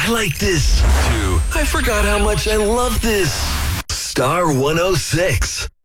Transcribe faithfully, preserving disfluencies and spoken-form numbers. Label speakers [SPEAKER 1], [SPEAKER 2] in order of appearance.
[SPEAKER 1] I like this. To, I forgot how much I love this. Star one oh six.